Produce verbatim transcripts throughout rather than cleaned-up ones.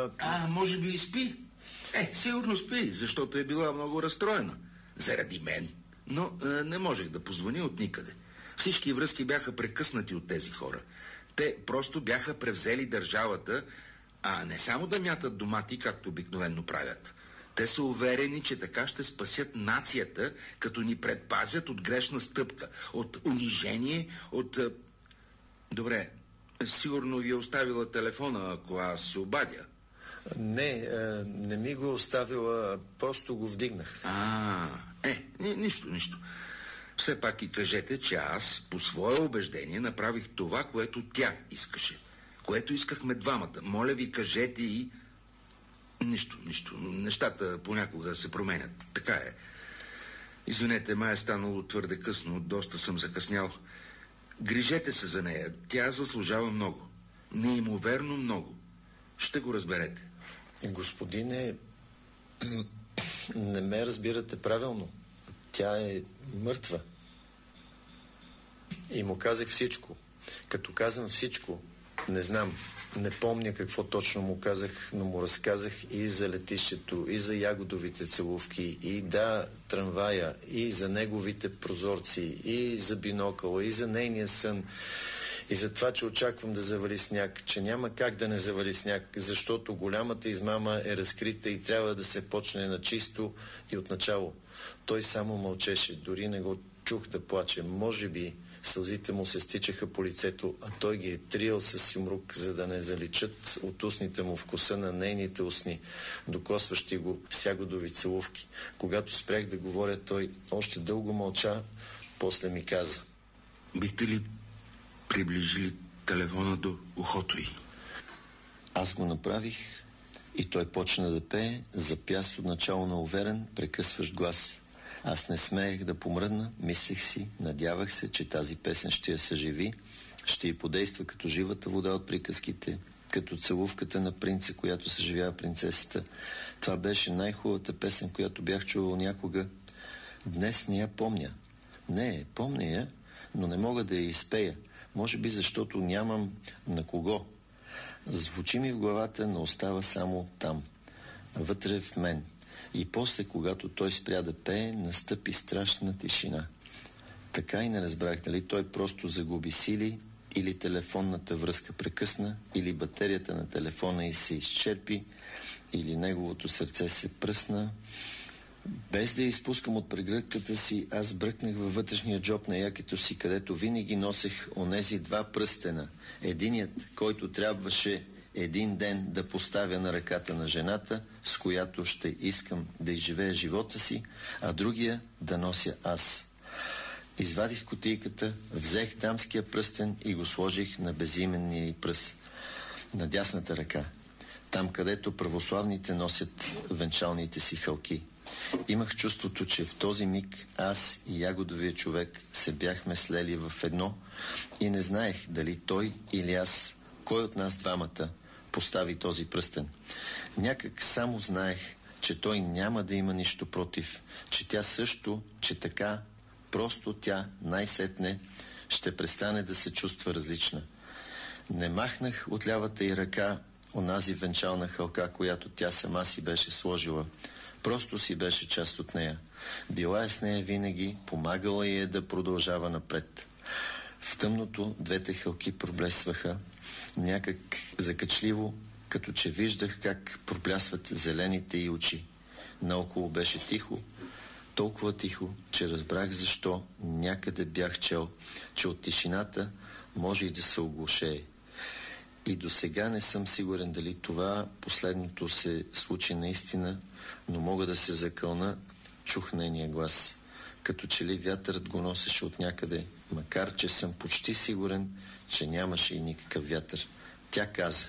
А... а, може би и спи. Е, сигурно спи, защото е била много разстроена. Заради мен. Но е, не можех да позвоня от никъде. Всички връзки бяха прекъснати от тези хора. Те просто бяха превзели държавата, а не само да мятат домати, както обикновенно правят. Те са уверени, че така ще спасят нацията, като ни предпазят от грешна стъпка, от унижение, от... Добре, сигурно ви е оставила телефона, ако аз се обадя. Не, не ми го оставила, просто го вдигнах. А, е, нищо, нищо. Все пак и кажете, че аз, по свое убеждение, направих това, което тя искаше. Което искахме двамата. Моля ви, кажете и... Нищо, нищо. Нещата понякога се променят. Така е. Извинете, май е станало твърде късно. Доста съм закъснял. Грижете се за нея. Тя заслужава много. Неимоверно много. Ще го разберете. Господине, не ме разбирате правилно. Тя е мъртва. И му казах всичко. Като казвам всичко, не знам, не помня какво точно му казах, но му разказах и за летището, и за ягодовите целувки, и да, трамвая, и за неговите прозорци, и за бинокъла, и за нейния сън, и за това, че очаквам да завали сняг, че няма как да не завали сняг, защото голямата измама е разкрита и трябва да се почне на чисто и отначало. Той само мълчеше, дори не го чух да плаче. Може би сълзите му се стичаха по лицето, а той ги е триел с юмрук, за да не заличат от устните му вкуса на нейните устни, докосващи го с ягодови целувки. Когато спрях да говоря, той още дълго мълча, после ми каза: бихте ли приближили телефона до ухото й? Аз го направих и той почна да пее, запяст от начало на уверен, прекъсващ глас. Аз не смеех да помръдна, мислех си, надявах се, че тази песен ще я съживи, ще й подейства като живата вода от приказките, като целувката на принца, която съживява принцесата. Това беше най-хубавата песен, която бях чувал някога. Днес не я помня. Не, помня я, но не мога да я изпея. Може би защото нямам на кого. Звучи ми в главата, но остава само там, вътре в мен. И после, когато той спря да пее, настъпи страшна тишина. Така и не разбрах дали той просто загуби сили, или телефонната връзка прекъсна, или батерията на телефона й се изчерпи, или неговото сърце се пръсна. Без да я изпускам от прегръдката си, аз бръкнах във вътрешния джоб на якето си, където винаги носех онези два пръстена. Единият, който трябваше един ден да поставя на ръката на жената, с която ще искам да изживея живота си, а другия да нося аз. Извадих кутийката, взех дамския пръстен и го сложих на безименния й пръст, на дясната ръка, там където православните носят венчалните си халки. Имах чувството, че в този миг аз и ягодовия човек се бяхме слели в едно и не знаех дали той или аз, кой от нас двамата постави този пръстен. Някак само знаех, че той няма да има нищо против, че тя също, че така, просто тя най-сетне ще престане да се чувства различна. Не махнах от лявата й ръка онази венчална халка, която тя сама си беше сложила. Просто си беше част от нея. Била е с нея винаги, помагала й е да продължава напред. В тъмното двете халки проблесваха, някак закачливо, като че виждах как проблясват зелените й очи. Наоколо беше тихо, толкова тихо, че разбрах защо някъде бях чел, че от тишината може и да се оглушее. И до сега не съм сигурен дали това последното се случи наистина, но мога да се закълна, чух нейния глас. Като че ли вятърът го носеше от някъде, макар че съм почти сигурен, че нямаше и никакъв вятър. Тя каза: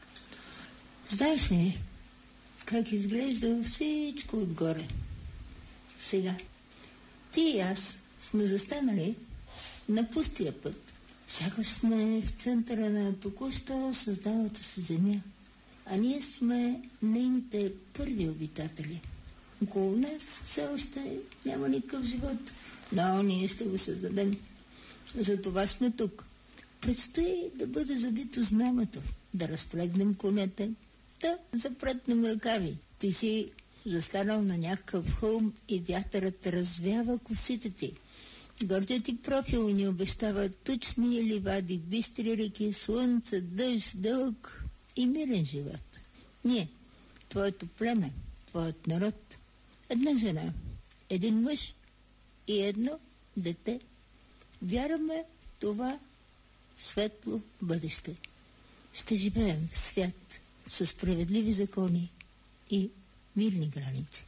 знаеш ли как изглежда всичко отгоре? Сега ти и аз сме застанали на пустия път. Сякаш сме в центъра на току-що създалата се земя, а ние сме нейните първи обитатели. Около нас все още няма никакъв живот, но ние ще го създадем. Затова сме тук. Предстои да бъде забито знамето, да разплегнем конете, да запретнем ръкави. Ти си застанал на някакъв хълм и вятърът развява косите ти. Гордият ти профил ни обещава тъчни ливади, бистри реки, слънце, дъжд, дълг и мирен живот. Ние, твоето племе, твоят народ, една жена, един мъж и едно дете, вярваме в това светло бъдеще. Ще живеем в свят със справедливи закони и мирни граници.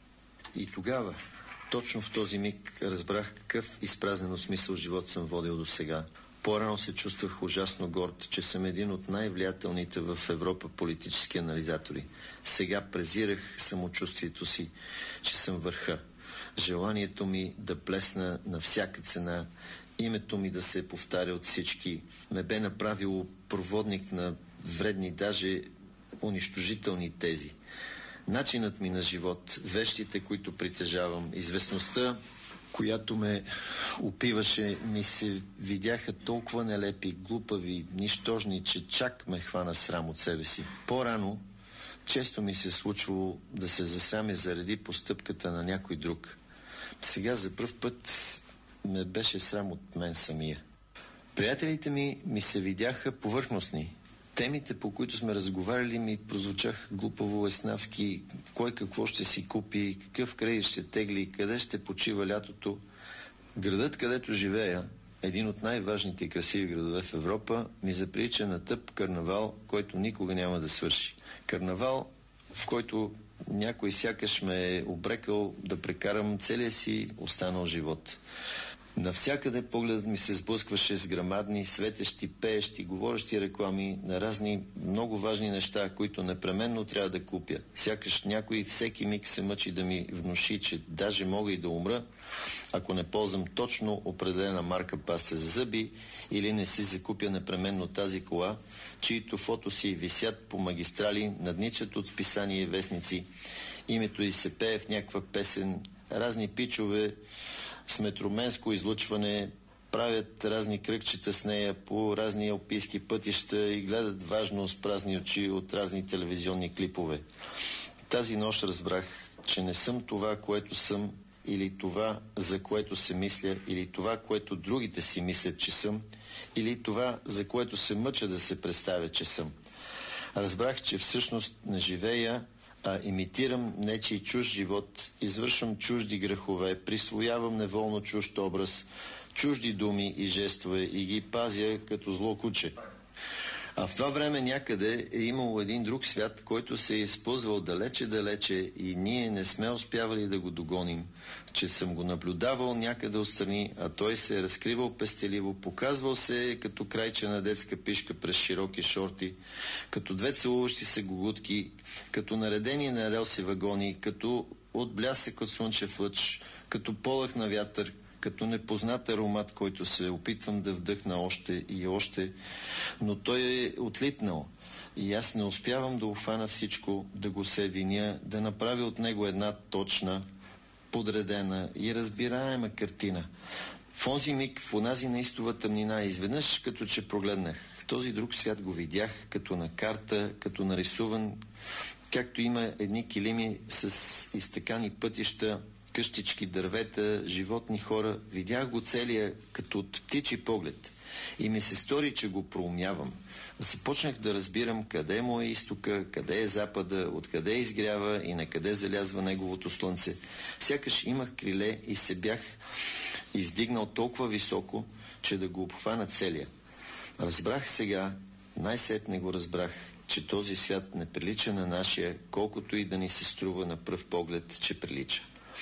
И тогава, точно в този миг, разбрах какъв изпразнен смисъл живот съм водил до сега. По-рано се чувствах ужасно горд, че съм един от най-влиятелните в Европа политически анализатори. Сега презирах самочувствието си, че съм върха. Желанието ми да блесна на всяка цена, името ми да се повтаря от всички, ме бе направило проводник на вредни, даже унищожителни тези. Начинът ми на живот, вещите, които притежавам, известността, която ме опиваше, ми се видяха толкова нелепи, глупави, нищожни, че чак ме хвана срам от себе си. По-рано често ми се случвало да се засрамя заради постъпката на някой друг. Сега за пръв път ме беше срам от мен самия. Приятелите ми ми се видяха повърхностни. Темите, по които сме разговаряли, ми прозвучаха глупаво еснавски. Кой какво ще си купи, какъв кредит ще тегли, къде ще почива лятото. Градът, където живея, един от най-важните и красиви градове в Европа, ми заприлича на тъп карнавал, който никога няма да свърши. Карнавал, в който някой сякаш ме е обрекал да прекарам целия си останал живот. Навсякъде погледът ми се сблъскваше с грамадни, светещи, пеещи, говорещи реклами на разни много важни неща, които непременно трябва да купя. Сякаш някой всеки миг се мъчи да ми внуши, че даже мога и да умра, ако не ползвам точно определена марка паста за зъби или не си закупя непременно тази кола, чието фото си висят по магистрали, надничат от списания и вестници. Името й се пее в някаква песен, разни пичове с метроменско излъчване правят разни кръгчета с нея по разни алпийски пътища и гледат важно с празни очи от разни телевизионни клипове. Тази нощ разбрах, че не съм това, което съм, или това, за което се мисля, или това, което другите си мислят, че съм, или това, за което се мъча да се представя, че съм. Разбрах, че всъщност не живея, а имитирам нечий чужд живот, извършвам чужди грехове, присвоявам неволно чужд образ, чужди думи и жестове и ги пазя като зло куче. А в това време някъде е имало един друг свят, който се е използвал далече-далече и ние не сме успявали да го догоним, че съм го наблюдавал някъде отстрани, а той се е разкривал пестеливо, показвал се като крайче на детска пишка през широки шорти, като две целуващи се гугутки, като наредени на релси вагони, като отблясък от слънчев лъч, като полъх на вятър, като непознат аромат, който се опитвам да вдъхна още и още, но той е отлитнал и аз не успявам да обхвана всичко, да го съединя, да направя от него една точна, подредена и разбираема картина. В онзи миг, в онази неистова тъмнина, изведнъж като че прогледнах. Този друг свят го видях като на карта, като нарисуван, както има едни килими с изтъкани пътища, къщички, дървета, животни, хора. Видях го целия като от птичи поглед и ми се стори, че го проумявам. Започнах да разбирам къде му е изтока, къде е запада, откъде изгрява и на къде залязва неговото слънце. Сякаш имах криле и се бях издигнал толкова високо, че да го обхвана целия. Разбрах сега, най-сетне го разбрах, че този свят не прилича на нашия, колкото и да ни се струва на пръв поглед, че прилича.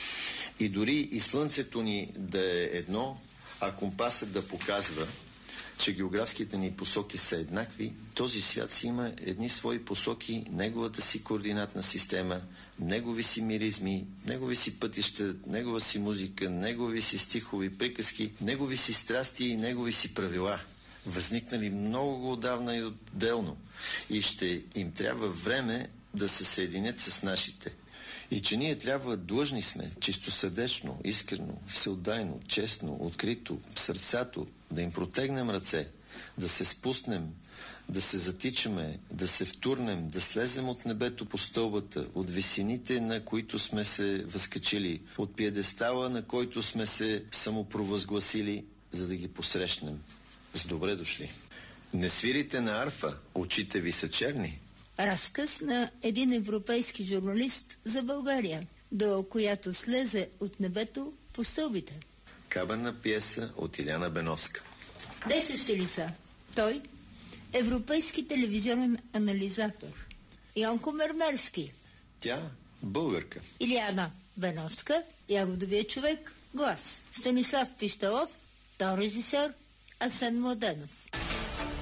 И дори и слънцето ни да е едно, а компасът да показва, че географските ни посоки са еднакви, този свят си има едни свои посоки, неговата си координатна система, негови си миризми, негови си пътища, негова си музика, негови си стихови приказки, негови си страсти и негови си правила, възникнали много отдавна и отделно, и ще им трябва време да се съединят с нашите. И че ние трябва длъжни сме, чистосърдечно, искрено, всеотдайно, честно, открито, сърцато, да им протегнем ръце, да се спуснем, да се затичаме, да се втурнем, да слезем от небето по стълбата, от висините, на които сме се възкачили, от пиедестала, на който сме се самопровъзгласили, за да ги посрещнем. С добре дошли. Не свирите на арфа, очите ви са черни. Разказ на един европейски журналист за България, до която слезе от небето по стълбите. Каберна пиеса от Иляна Беновска. Действащи лица. Той, европейски телевизионен анализатор. Янко Мермерски. Тя, българка. Иляна Беновска, Ягодовия човек, глас. Станислав Пищалов, тон режисьор, Асен Младенов.